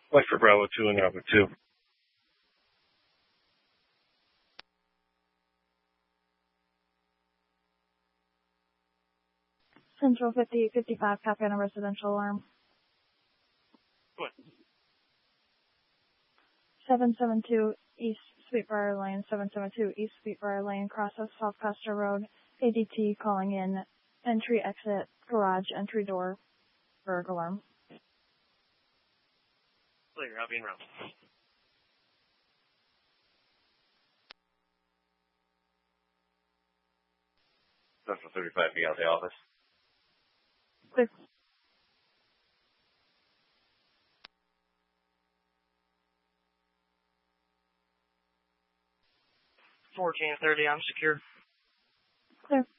Wait for Bravo 2 and Bravo 2. Central 5055, copy on a residential alarm. What? 772 East Sweetbriar Lane, 772 East Sweetbriar Lane, crosses South Costa Road, ADT calling in, entry, exit, garage, entry door, burg alarm. Clear, I'll be in route. Central 35, be out the office. Clear. $1430, I'm secure. Clear.